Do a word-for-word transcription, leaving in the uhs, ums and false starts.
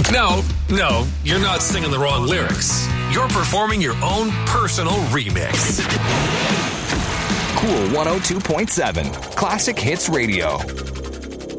No, no, you're not singing the wrong lyrics. You're performing your own personal remix. Cool one oh two point seven, Classic Hits Radio.